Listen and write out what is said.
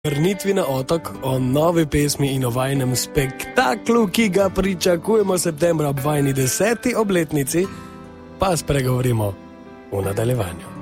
vrnitvi na otok, o novi pesmi in o vajnem spektaklu, ki ga pričakujemo septembra ob vajni 10. obletnici, pa spregovorimo v nadaljevanju.